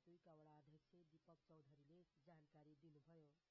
Number 2 का वडा अध्यक्ष दीपक चौधरीले जानकारी दिनुभयो।